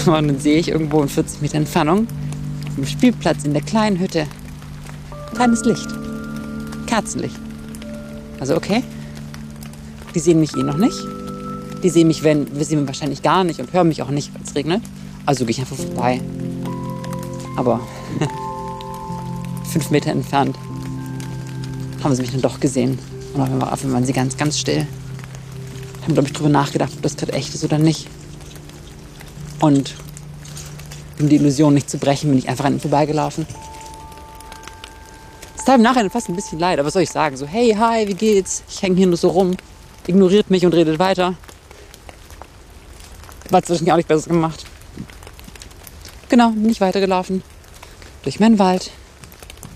Und dann sehe ich irgendwo in 40 Meter Entfernung auf dem Spielplatz in der kleinen Hütte kleines Licht. Kerzenlicht. Also okay, die sehen mich noch nicht. Die sehen mich, wir sehen mich wahrscheinlich gar nicht und hören mich auch nicht, wenn es regnet. Also gehe ich einfach vorbei. Aber 5 Meter entfernt haben sie mich dann doch gesehen. Und auf einmal waren sie ganz, ganz still. Haben, glaube ich, drüber nachgedacht, ob das gerade echt ist oder nicht. Und um die Illusion nicht zu brechen, bin ich einfach an ihnen vorbeigelaufen. Es tat im Nachhinein fast ein bisschen leid, aber was soll ich sagen? So, hey, hi, wie geht's? Ich hänge hier nur so rum. Ignoriert mich und redet weiter. War zwischendurch auch nicht besser gemacht. Genau, bin ich weitergelaufen. Durch meinen Wald.